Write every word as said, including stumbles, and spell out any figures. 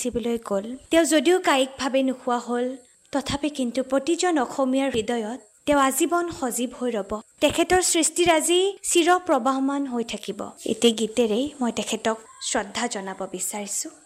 যাচিবলৈ গ'ল। তেওঁ যদিও কায়িকভাৱে নোহোৱা হ'ল, তথাপি কিন্তু প্ৰতিজন অসমীয়াৰ হৃদয়ত তেওঁ আজীৱন সজীৱ হৈ ৰ'ব। তেখেতৰ সৃষ্টিৰাজি চিৰ প্ৰবাহমান হৈ থাকিব। এটি গীতেৰেই মই তেখেতক শ্ৰদ্ধা জনাব বিচাৰিছোঁ।